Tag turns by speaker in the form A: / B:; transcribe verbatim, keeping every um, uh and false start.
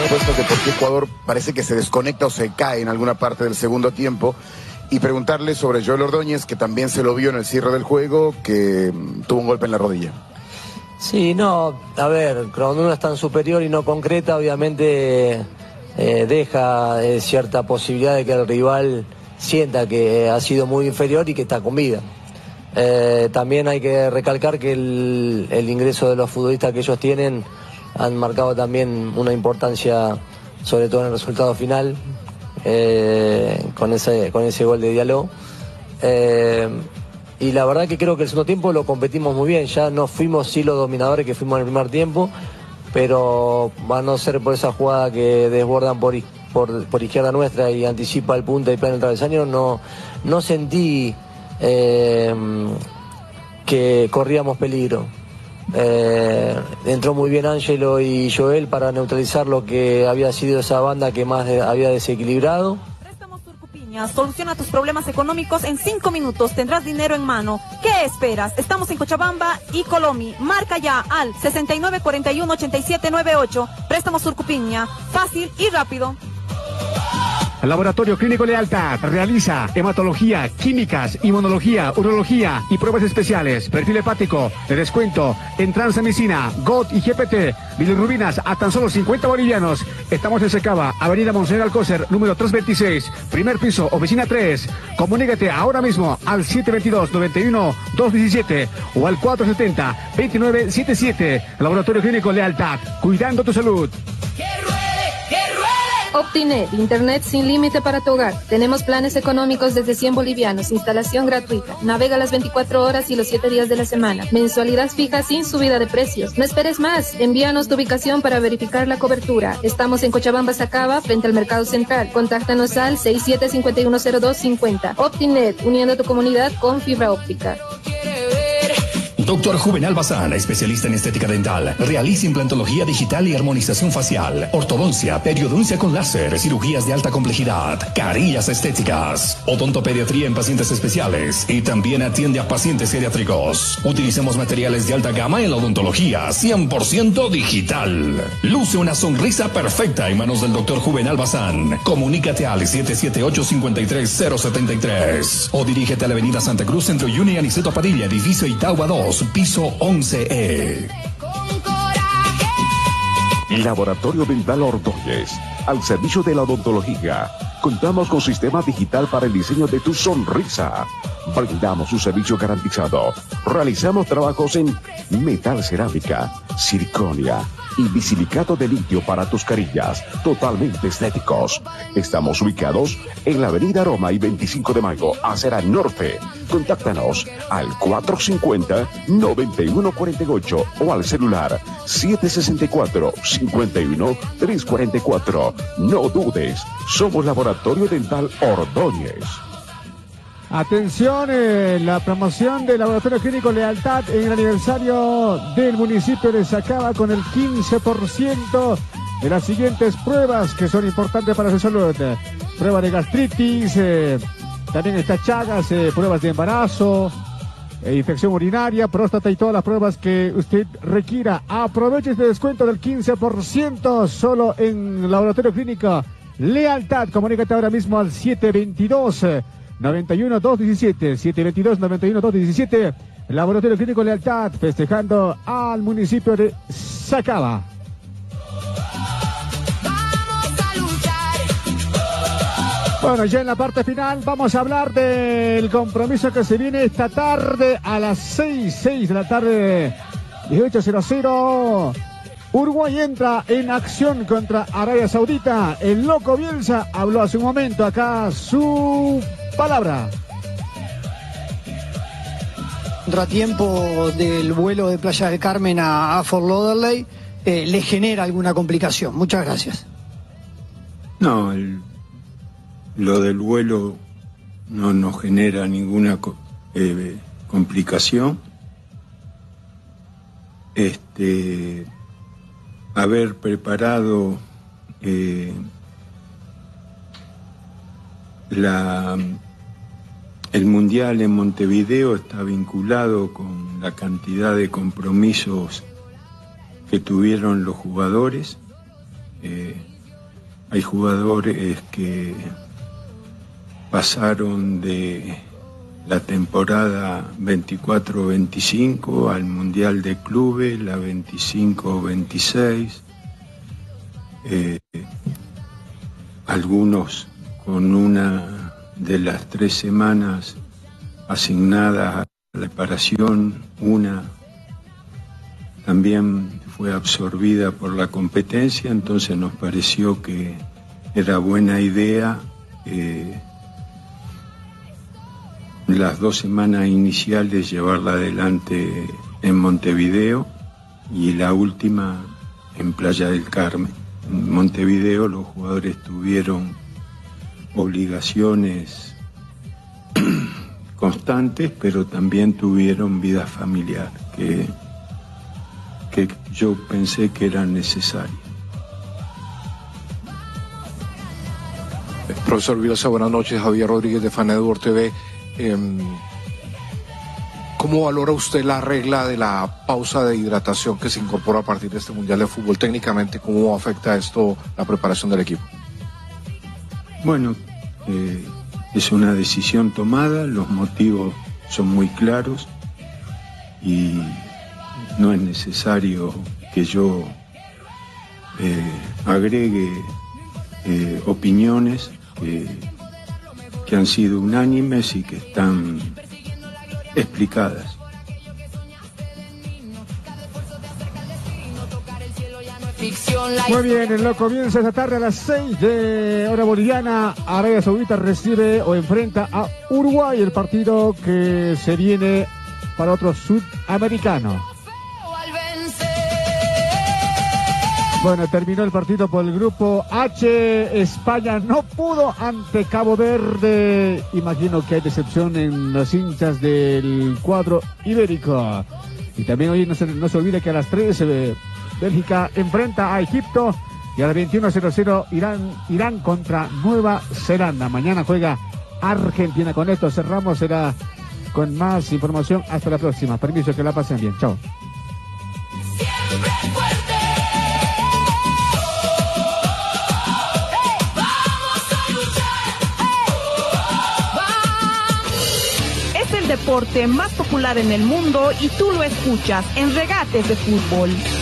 A: respuestas de por qué Ecuador parece que se desconecta o se cae en alguna parte del segundo tiempo. Y preguntarle sobre Joel Ordóñez, que también se lo vio en el cierre del juego, que um, tuvo un golpe en la rodilla.
B: Sí, no, a ver, cuando uno es tan superior y no concreta, obviamente eh, deja eh, cierta posibilidad de que el rival sienta que ha sido muy inferior y que está con vida. Eh, también hay que recalcar que el, el ingreso de los futbolistas que ellos tienen han marcado también una importancia, sobre todo en el resultado final, eh, con ese con ese gol de Diallo. Eh, y la verdad que creo que el segundo tiempo lo competimos muy bien, ya no fuimos sí los dominadores que fuimos en el primer tiempo, pero a no ser por esa jugada que desbordan por, por, por izquierda nuestra y anticipa el punta y plena el travesaño, no, no sentí eh, que corríamos peligro. Eh, entró muy bien Ángelo y Joel para neutralizar lo que había sido esa banda que más de, había desequilibrado.
C: Préstamos Surcupiña, soluciona tus problemas económicos en cinco minutos, tendrás dinero en mano. ¿Qué esperas? Estamos en Cochabamba y Colomi. Marca ya al sesenta y nueve cuarenta y uno ochenta y siete noventa y ocho. Préstamos Surcupiña, fácil y rápido.
D: Laboratorio Clínico Lealtad realiza hematología, químicas, inmunología, urología y pruebas especiales. Perfil hepático de descuento en Transamicina, G O T y G P T. Bilirrubinas a tan solo cincuenta bolivianos. Estamos en Secaba, Avenida Monseñor Alcócer, número trescientos veintiséis, primer piso, oficina tres. Comunícate ahora mismo al siete veintidós, noventa y uno, doscientos diecisiete o al cuatrocientos setenta, veintinueve setenta y siete. Laboratorio Clínico Lealtad, cuidando tu salud.
E: Optinet, internet sin límite para tu hogar. Tenemos planes económicos desde cien bolivianos, instalación gratuita. Navega las veinticuatro horas y los siete días de la semana. Mensualidad fija sin subida de precios. No esperes más. Envíanos tu ubicación para verificar la cobertura. Estamos en Cochabamba, Sacaba, frente al Mercado Central. Contáctanos al seis siete cinco uno cero dos cinco cero. Optinet, uniendo tu comunidad con fibra óptica.
F: Doctor Juvenal Bazán, especialista en estética dental. Realiza implantología digital y armonización facial, ortodoncia, periodoncia con láser, cirugías de alta complejidad, carillas estéticas, odontopediatría en pacientes especiales y también atiende a pacientes geriátricos. Utilizamos materiales de alta gama en la odontología, cien por ciento digital. Luce una sonrisa perfecta en manos del doctor Juvenal Bazán. Comunícate al siete siete ocho, cinco tres cero siete tres o dirígete a la avenida Santa Cruz, Centro Juni, Aniceto Padilla, edificio Itagua dos, piso once E.
G: Laboratorio Dental Ordóñez, al servicio de la odontología. Contamos con sistema digital para el diseño de tu sonrisa. Brindamos un servicio garantizado. Realizamos trabajos en metal cerámica, circonia y bisilicato de litio para tus carillas, totalmente estéticos. Estamos ubicados en la avenida Roma y veinticinco de mayo, acera norte. Contáctanos al cuatro cinco cero, nueve uno cuatro ocho o al celular siete seis cuatro, cinco uno, tres cuatro cuatro. No dudes, somos Laboratorio Dental Ordóñez.
D: Atención, eh, la promoción del Laboratorio Clínico Lealtad en el aniversario del municipio de Sacaba con el quince por ciento de las siguientes pruebas que son importantes para su salud. Prueba de gastritis, eh, también está Chagas, eh, pruebas de embarazo, eh, infección urinaria, próstata y todas las pruebas que usted requiera. Aproveche este descuento del quince por ciento solo en Laboratorio Clínico Lealtad. Comunícate ahora mismo al siete veintidós, noventa y uno, doscientos diecisiete, siete veintidós, noventa y uno, doscientos diecisiete. Laboratorio Clínico Lealtad, festejando al municipio de Sacaba. Bueno, ya en la parte final vamos a hablar del compromiso que se viene esta tarde a las seis, seis de la tarde, dieciocho cero cero. Uruguay entra en acción contra Arabia Saudita. El loco Bielsa habló hace un momento acá su palabra.
H: Contratiempo del vuelo de Playa del Carmen a, a Fort Lauderdale eh, le genera alguna complicación. Muchas gracias.
I: No, el, lo del vuelo no nos genera ninguna eh, complicación. Este, haber preparado eh, la el Mundial en Montevideo está vinculado con la cantidad de compromisos que tuvieron los jugadores. Eh, hay jugadores que pasaron de la temporada veinticuatro veinticinco al Mundial de Clubes, la veinticinco veintiséis, eh, algunos con una de las tres semanas asignadas a la preparación, una también fue absorbida por la competencia, entonces nos pareció que era buena idea eh, las dos semanas iniciales llevarla adelante en Montevideo y la última en Playa del Carmen. En Montevideo los jugadores tuvieron obligaciones constantes, pero también tuvieron vida familiar, que, que yo pensé que era necesaria.
J: Profesor Bielsa, buenas noches. Javier Rodríguez de FANEDUR T V. Eh, ¿Cómo valora usted la regla de la pausa de hidratación que se incorpora a partir de este Mundial de Fútbol? Técnicamente, ¿cómo afecta esto la preparación del equipo?
I: Bueno, eh, es una decisión tomada, los motivos son muy claros y no es necesario que yo eh, agregue eh, opiniones que, que han sido unánimes y que están explicadas.
D: Muy bien, en lo comienza esta tarde a las seis de hora boliviana. Arabia Saudita recibe o enfrenta a Uruguay, el partido que se viene para otro sudamericano. Bueno, terminó el partido por el grupo H. España no pudo ante Cabo Verde. Imagino que hay decepción en los hinchas del cuadro ibérico. Y también hoy no se, no se olvide que a las tres eh, Bélgica enfrenta a Egipto. Y a las veintiuno cero cero Irán, Irán contra Nueva Zelanda. Mañana juega Argentina. Con esto cerramos. Será con más información. Hasta la próxima. Permiso, que la pasen bien. Chao.
C: Es el deporte más popular en el mundo y tú lo escuchas en Regates de Fútbol.